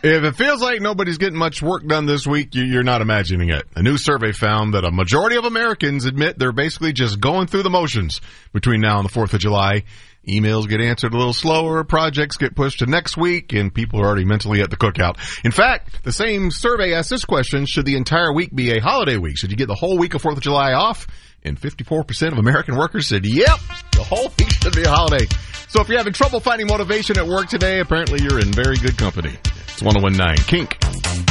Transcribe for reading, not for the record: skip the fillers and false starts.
If it feels like nobody's getting much work done this week, you're not imagining it. A new survey found that a majority of Americans admit they're basically just going through the motions between now and the 4th of July. Emails get answered a little slower, projects get pushed to next week, and people are already mentally at the cookout. In fact, the same survey asked this question: should the entire week be a holiday week? Should you get the whole week of 4th of July off? And 54% of American workers said, yep, the whole week should be a holiday. So if you're having trouble finding motivation at work today, apparently you're in very good company. It's 101.9 Kink.